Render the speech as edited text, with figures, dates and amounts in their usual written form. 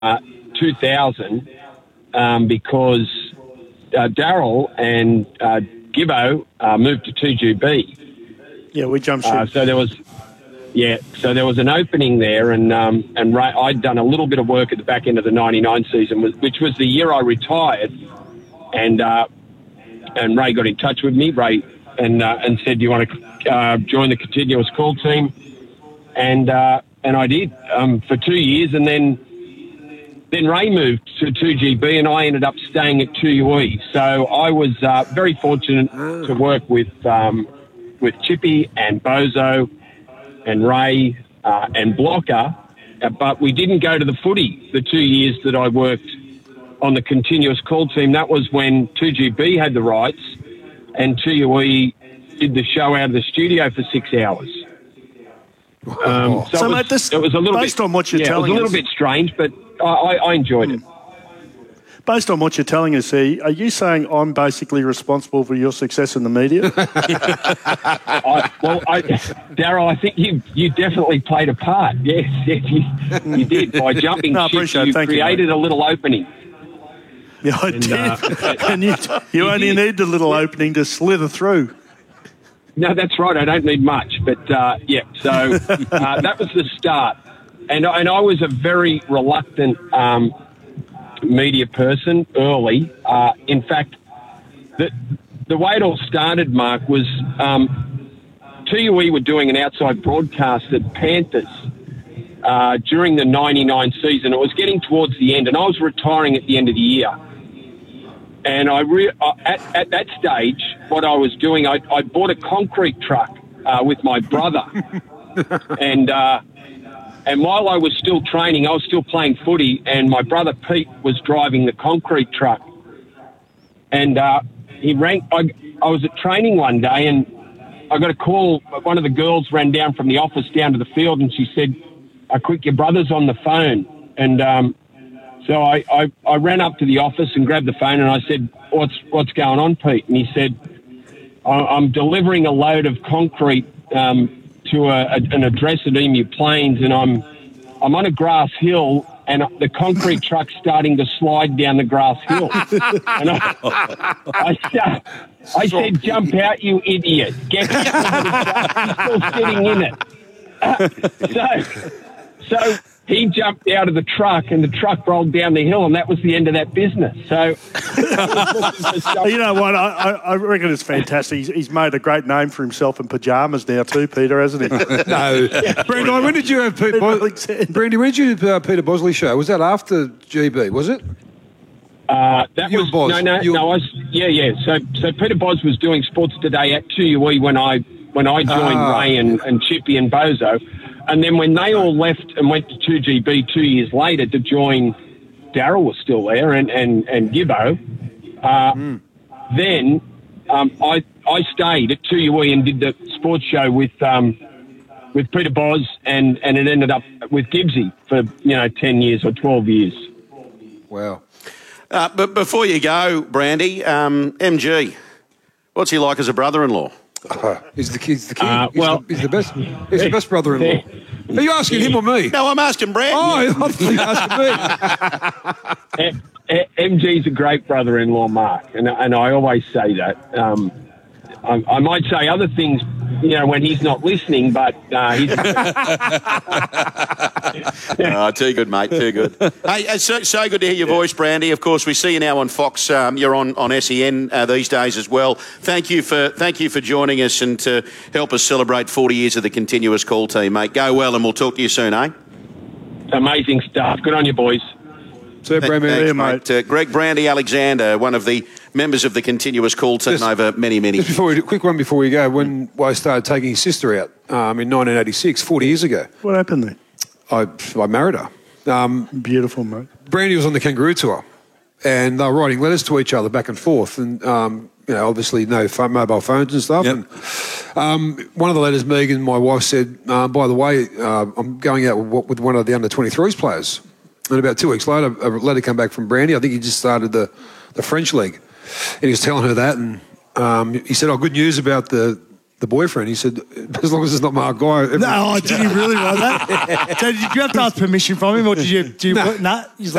2000 because Daryl and Gibbo moved to 2GB. Yeah, we jumped ship. So there was an opening there, and Ray, I'd done a little bit of work at the back end of the '99 season, which was the year I retired, and Ray got in touch with me, Ray, and said, "Do you want to join the continuous call team?" And I did for 2 years, and then Ray moved to 2GB, and I ended up staying at 2UE. So I was very fortunate to work with Chippy and Bozo and Ray and Blocker, but we didn't go to the footy the 2 years that I worked on the continuous call team. That was when 2GB had the rights and 2UE did the show out of the studio for 6 hours. So mate, it was a little based bit, on what you're telling us, it was a little bit strange, but I enjoyed it. Based on what you're telling us here, are you saying I'm basically responsible for your success in the media? Daryl, I think you definitely played a part. Yes, you did. By jumping ship, you created a little opening. Yeah, I did. And you only need the little opening to slither through. No, that's right. I don't need much. But, so that was the start. And I was a very reluctant media person early. In fact, the way it all started, Mark, was 2UE were doing an outside broadcast at Panthers during the '99 season. It was getting towards the end, and I was retiring at the end of the year. And at that stage, what I was doing, I bought a concrete truck with my brother. And while I was still training, I was still playing footy, and my brother Pete was driving the concrete truck. And he rang. I was at training one day, and I got a call. One of the girls ran down from the office down to the field, and she said, "Quick, your brother's on the phone." And so I ran up to the office and grabbed the phone, and I said, "What's going on, Pete?" And he said, "I'm delivering a load of concrete to an address at Emu Plains, and I'm on a grass hill, and the concrete truck's starting to slide down the grass hill." And I said, "Jump out, you idiot! Get he's still sitting in it." So he jumped out of the truck, and the truck rolled down the hill, and that was the end of that business. So, you know what? I reckon it's fantastic. He's made a great name for himself in pyjamas now too, Peter, hasn't he? No. Brandy, when did you have Brandy, when did you have Peter Bosley show? Was that after GB, was it? That was Boz. No. So Peter Boz was doing Sports Today at 2UE when I joined Ray and Chippy and Bozo. And then when they all left and went to 2GB 2 years later to join, Daryl was still there and Gibbo. Then I stayed at 2UE and did the sports show with Peter Boz, and it ended up with Gibbsy for 10 years or 12 years. Wow. But before you go, Brandy, MG, what's he like as a brother-in-law? He's the king. He's the best. He's the best brother-in-law. Are you asking him or me? No, I'm asking Brandy. Oh, I thought you were asking me. MG's a great brother-in-law, Mark, and I always say that. I might say other things, when he's not listening, but he's... Too good, mate, too good. Hey, it's so good to hear your voice, Brandy. Of course, we see you now on Fox. You're on SEN these days as well. Thank you for joining us and to help us celebrate 40 years of the continuous call team, mate. Go well, and we'll talk to you soon, eh? Amazing stuff. Good on you, boys. See you, Brandy, mate. Greg Brandy Alexander, one of the members of the continuous call team over many, many years. Quick one before we go. When I started taking his sister out in 1986, 40 years ago. What happened then? I married her. Beautiful, mate. Brandy was on the Kangaroo Tour, and they were writing letters to each other back and forth, and obviously no mobile phones and stuff. Yep. And one of the letters, Megan, my wife, said, by the way, I'm going out with one of the under-23s players. And about 2 weeks later, a letter came back from Brandy. I think he just started the French league. And he was telling her that, and he said, good news about the the boyfriend. He said, as long as it's not Mark Guy. No, did he really write that? So did you have to ask permission from him, or did you? No. Nah, he's